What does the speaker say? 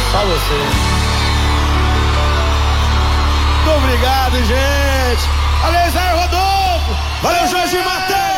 Só você. Muito obrigado, gente. Valeu, Zé Rodolfo. Valeu, Jorge Matheus.